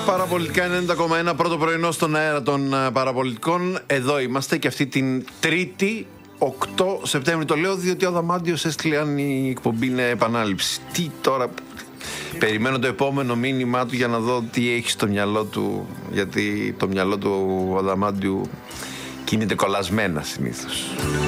Παραπολιτικά 90,1, πρώτο πρωινό στον αέρα των παραπολιτικών. Εδώ είμαστε και αυτή την Τρίτη, 8 Σεπτέμβρη. Το λέω διότι ο Αδαμάντιος έστειλε αν η εκπομπή είναι επανάληψη. Τι τώρα. Περιμένω το επόμενο μήνυμά του για να δω τι έχει στο μυαλό του. Γιατί το μυαλό του Αδαμάντιου κινείται κολλασμένα συνήθως.